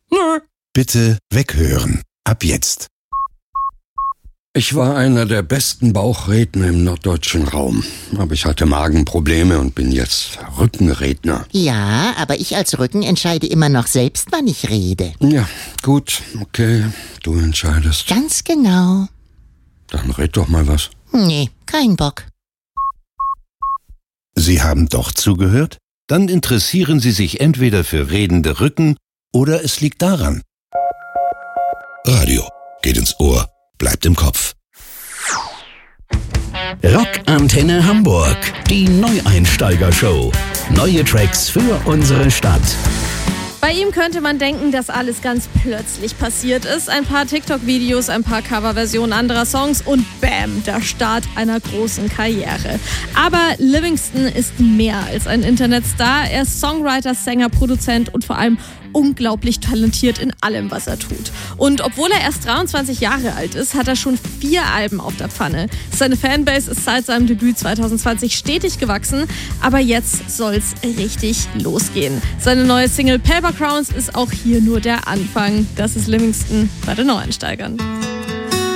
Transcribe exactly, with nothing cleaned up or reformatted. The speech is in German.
Nö. Bitte weghören. Ab jetzt. Ich war einer der besten Bauchredner im norddeutschen Raum. Aber ich hatte Magenprobleme und bin jetzt Rückenredner. Ja, aber ich als Rücken entscheide immer noch selbst, wann ich rede. Ja, gut, okay, du entscheidest. Ganz genau. Dann red doch mal was. Nee, kein Bock. Sie haben doch zugehört? Dann interessieren Sie sich entweder für redende Rücken oder es liegt daran. Radio geht ins Ohr, bleibt im Kopf. Rockantenne Hamburg, die Neueinsteiger-Show. Neue Tracks für unsere Stadt. Bei ihm könnte man denken, dass alles ganz plötzlich passiert ist. Ein paar TikTok-Videos, ein paar Coverversionen anderer Songs und bam, der Start einer großen Karriere. Aber Livingston ist mehr als ein Internetstar. Er ist Songwriter, Sänger, Produzent und vor allem unglaublich talentiert in allem, was er tut. Und obwohl er erst dreiundzwanzig Jahre alt ist, hat er schon vier Alben auf der Pfanne. Seine Fanbase ist seit seinem Debüt zwanzig zwanzig stetig gewachsen, aber jetzt soll's richtig losgehen. Seine neue Single Paper Crowns ist auch hier nur der Anfang. Das ist Livingston bei den Neueinsteigern.